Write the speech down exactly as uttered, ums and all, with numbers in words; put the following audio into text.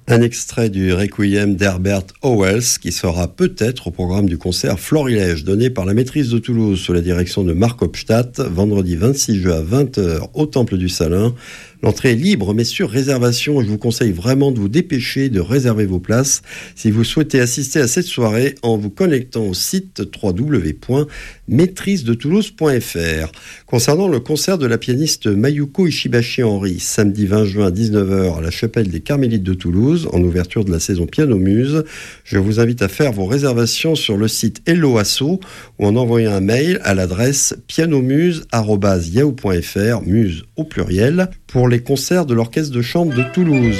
Un extrait du Requiem d'Herbert Howells qui sera peut-être au programme du concert Florilège donné par la Maîtrise de Toulouse sous la direction de Marc Hopstadt, vendredi vingt-six juin à vingt heures au Temple du Salin. L'entrée est libre mais sur réservation. Je vous conseille vraiment de vous dépêcher de réserver vos places si vous souhaitez assister à cette soirée en vous connectant au site w w w point maîtrise de toulouse point f r. Concernant le concert de la pianiste Mayuko Ishibashi Henry, samedi vingt juin à dix-neuf heures à la chapelle des Carmélites de Toulouse, en ouverture de la saison Piano Muse, je vous invite à faire vos réservations sur le site Hello Asso ou en envoyant un mail à l'adresse pianomuse arobase yahoo point f r, muse au pluriel, pour les concerts de l'Orchestre de chambre de Toulouse.